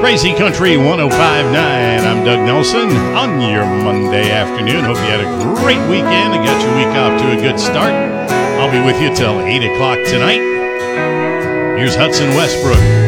Crazy Country 105.9. I'm Doug Nelson on your Monday afternoon. Hope you had a great weekend and got your week off to a good start. I'll be with you till 8 o'clock tonight. Here's Hudson Westbrook.